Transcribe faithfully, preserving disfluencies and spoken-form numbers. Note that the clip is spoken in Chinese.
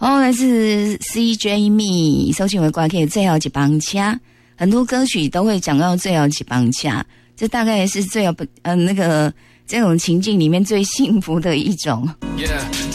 哦，来自 C J Me 搜寻为歌曲最后一班车，很多歌曲都会讲到最后一班车，这大概是最后呃那个这种情境里面最幸福的一种。Yeah.